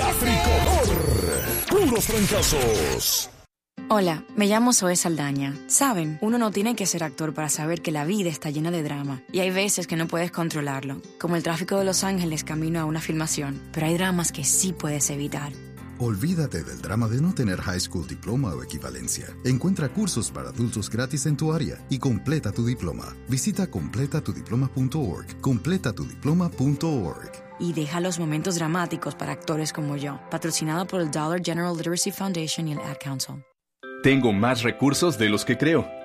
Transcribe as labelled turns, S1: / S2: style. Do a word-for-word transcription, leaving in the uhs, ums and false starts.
S1: La Tricolor. Puros fracasos.
S2: Hola, me llamo Zoe Saldaña. Saben, uno no tiene que ser actor para saber que la vida está llena de drama. Y hay veces que no puedes controlarlo, como el tráfico de Los Ángeles camino a una filmación. Pero hay dramas que sí puedes evitar.
S3: Olvídate del drama de no tener high school diploma o equivalencia. Encuentra cursos para adultos gratis en tu área y completa tu diploma. Visita completa tu diploma punto org. completa tu diploma punto org.
S2: Y deja los momentos dramáticos para actores como yo. Patrocinado por el Dollar General Literacy Foundation y el Ad Council.
S4: Tengo más recursos de los que creo.